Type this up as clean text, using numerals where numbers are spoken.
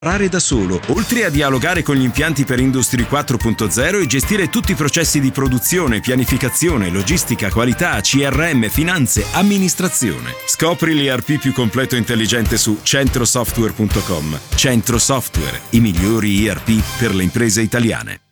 Lavorare da solo, oltre a dialogare con gli impianti per Industry 4.0 e gestire tutti i processi di produzione, pianificazione, logistica, qualità, CRM, finanze, amministrazione. Scopri l'ERP più completo e intelligente su centrosoftware.com. Centro Software, i migliori ERP per le imprese italiane.